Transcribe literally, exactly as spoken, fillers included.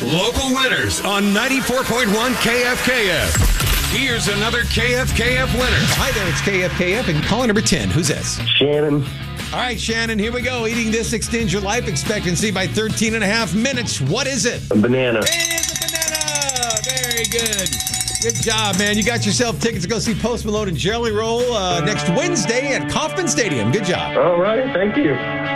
Local winners on ninety-four point one K F K F. Here's another K F K F winner. Hi there, it's K F K F and caller number ten. Who's this? Shannon. All right, Shannon, here we go. Eating this extends your life expectancy by thirteen and a half minutes. What is it? A banana. It is a banana. Very good. Good job, man. You got yourself tickets to go see Post Malone and Jelly Roll uh, next Wednesday at Kauffman Stadium. Good job. All right. Thank you.